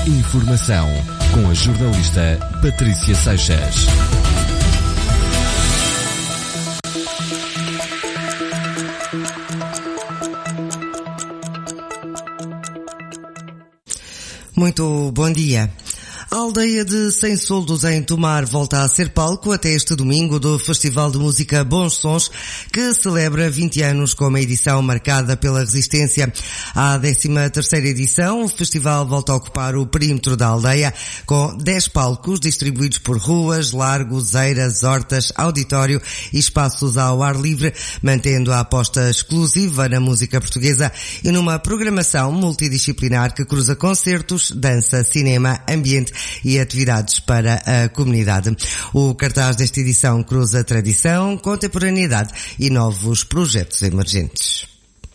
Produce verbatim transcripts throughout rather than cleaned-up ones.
Informação com a jornalista Patrícia Seixas. Muito bom dia. A aldeia de Sem Soldos em Tomar volta a ser palco até este domingo do Festival de Música Bons Sons, que celebra vinte anos com uma edição marcada pela resistência. À décima terceira edição, o festival volta a ocupar o perímetro da aldeia, com dez palcos distribuídos por ruas, largos, eiras, hortas, auditório e espaços ao ar livre, mantendo a aposta exclusiva na música portuguesa e numa programação multidisciplinar que cruza concertos, dança, cinema, ambiente e atividades para a comunidade. O cartaz desta edição cruza tradição, contemporaneidade e novos projetos emergentes.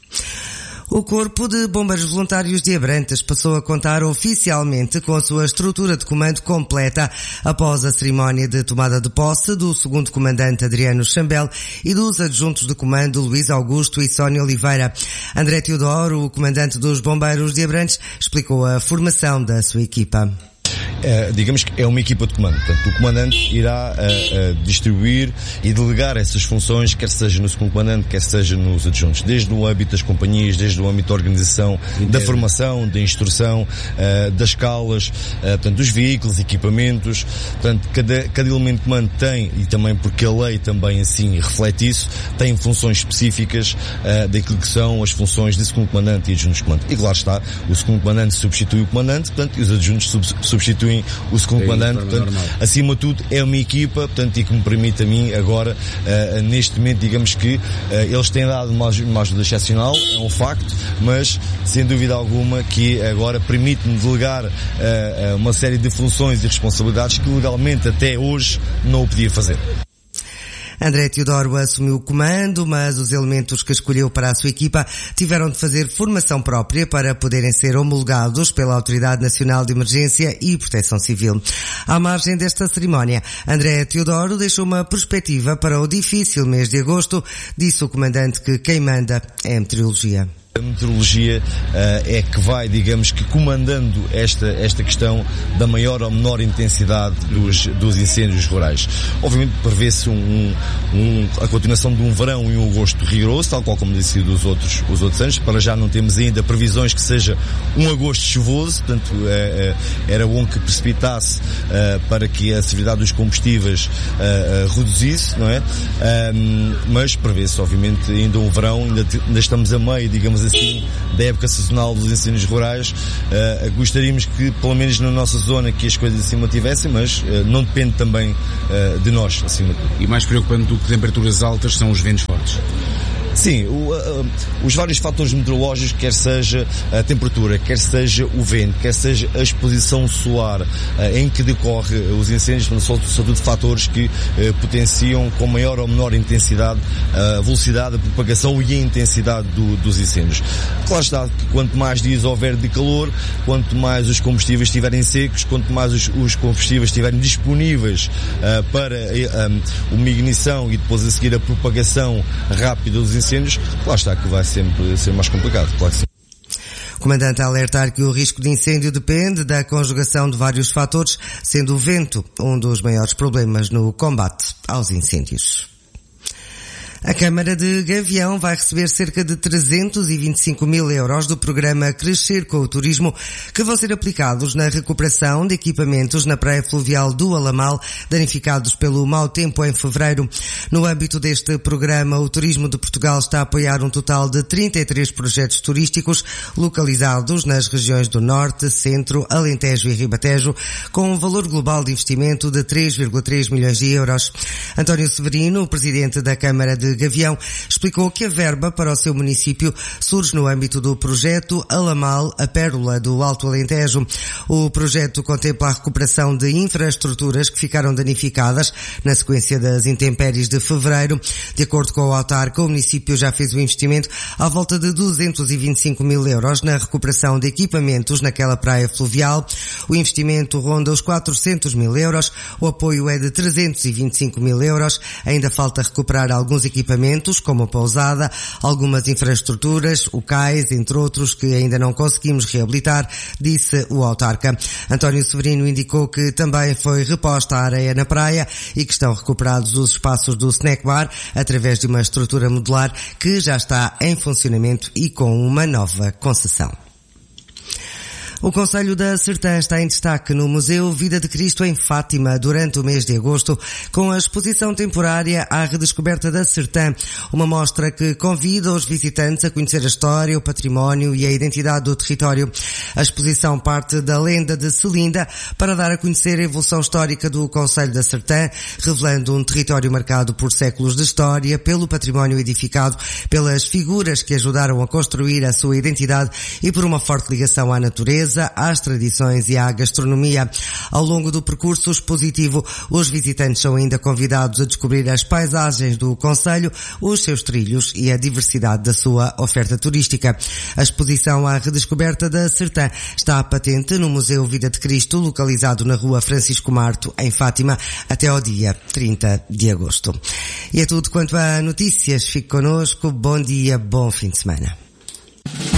O Corpo de Bombeiros Voluntários de Abrantes passou a contar oficialmente com a sua estrutura de comando completa após a cerimónia de tomada de posse do segundo comandante Adriano Chambel e dos adjuntos de comando Luís Augusto e Sónia Oliveira. André Teodoro, o comandante dos Bombeiros de Abrantes, explicou a formação da sua equipa. Uh, digamos que é uma equipa de comando. Portanto, o comandante irá uh, uh, distribuir e delegar essas funções, quer seja no segundo comandante, quer seja nos adjuntos, desde o âmbito das companhias, desde o âmbito da organização, Inteiro. da formação, da instrução, uh, das escalas, uh, portanto, dos veículos, equipamentos. Portanto, cada, cada elemento de comando tem, e também porque a lei também assim reflete isso, tem funções específicas uh, daquilo que são as funções de segundo comandante e adjuntos de comando. E claro está, o segundo comandante substitui o comandante, portanto, e os adjuntos sub, substituem o segundo comandante, portanto, acima de tudo é uma equipa, portanto, e que me permite a mim agora, uh, neste momento, digamos que uh, eles têm dado uma, uma ajuda excepcional, é um facto, mas sem dúvida alguma que agora permite-me delegar uh, uma série de funções e responsabilidades que legalmente até hoje não o podia fazer. André Teodoro assumiu o comando, mas os elementos que escolheu para a sua equipa tiveram de fazer formação própria para poderem ser homologados pela Autoridade Nacional de Emergência e Proteção Civil. À margem desta cerimónia, André Teodoro deixou uma perspectiva para o difícil mês de agosto. Disse o comandante que quem manda é a meteorologia. A meteorologia uh, é que vai, digamos que, comandando esta, esta questão da maior ou menor intensidade dos, dos incêndios rurais. Obviamente prevê-se um, um, um, a continuação de um verão e um agosto rigoroso, tal qual como disse dos outros, os outros anos. Para já não temos ainda previsões que seja um agosto chuvoso, portanto uh, uh, era bom que precipitasse uh, para que a severidade dos combustíveis uh, uh, reduzisse, não é? Um, mas prevê-se, obviamente, ainda um verão, ainda, ainda estamos a meio, digamos assim, da época sazonal dos incêndios rurais. Uh, gostaríamos que, pelo menos na nossa zona, que as coisas assim mantivessem, mas uh, não depende também uh, de nós, acima de tudo. E mais preocupante do que temperaturas altas são os ventos fortes. Sim, o, uh, os vários fatores meteorológicos, quer seja a temperatura, quer seja o vento, quer seja a exposição solar uh, em que decorre os incêndios, são, são tudo fatores que uh, potenciam com maior ou menor intensidade a velocidade, a propagação e a intensidade do, dos incêndios. Claro está que quanto mais dias houver de calor, quanto mais os combustíveis estiverem secos, quanto mais os, os combustíveis estiverem disponíveis uh, para uh, um, uma ignição e depois a seguir a propagação rápida dos incêndios, claro está que vai sempre ser mais complicado, claro que sim. O comandante a alertar que o risco de incêndio depende da conjugação de vários fatores, sendo o vento um dos maiores problemas no combate aos incêndios. A Câmara de Gavião vai receber cerca de trezentos e vinte e cinco mil euros do programa Crescer com o Turismo, que vão ser aplicados na recuperação de equipamentos na praia fluvial do Alamal, danificados pelo mau tempo em fevereiro. No âmbito deste programa, o Turismo de Portugal está a apoiar um total de trinta e três projetos turísticos localizados nas regiões do Norte, Centro, Alentejo e Ribatejo, com um valor global de investimento de três vírgula três milhões de euros. António Severino, o presidente da Câmara de Gavião, explicou que a verba para o seu município surge no âmbito do projeto Alamal, a Pérola do Alto Alentejo. O projeto contempla a recuperação de infraestruturas que ficaram danificadas na sequência das intempéries de fevereiro. De acordo com o autarca, o município já fez o investimento à volta de duzentos e vinte e cinco mil euros na recuperação de equipamentos naquela praia fluvial. O investimento ronda os quatrocentos mil euros, o apoio é de trezentos e vinte e cinco mil euros. Ainda falta recuperar alguns equipamentos equipamentos, como a pousada, algumas infraestruturas, o cais, entre outros, que ainda não conseguimos reabilitar, disse o autarca. António Severino indicou que também foi reposta a areia na praia e que estão recuperados os espaços do snack bar através de uma estrutura modular que já está em funcionamento e com uma nova concessão. O Concelho da Sertã está em destaque no Museu Vida de Cristo em Fátima durante o mês de agosto, com a exposição temporária à redescoberta da Sertã, uma mostra que convida os visitantes a conhecer a história, o património e a identidade do território. A exposição parte da lenda de Celinda para dar a conhecer a evolução histórica do Concelho da Sertã, revelando um território marcado por séculos de história, pelo património edificado, pelas figuras que ajudaram a construir a sua identidade e por uma forte ligação à natureza, às tradições e à gastronomia. Ao longo do percurso expositivo, os visitantes são ainda convidados a descobrir as paisagens do concelho, os seus trilhos e a diversidade da sua oferta turística. A exposição à redescoberta da Sertã está patente no Museu Vida de Cristo, localizado na Rua Francisco Marto, em Fátima, até ao dia trinta de agosto. E é tudo quanto a notícias. Fique connosco. Bom dia, bom fim de semana.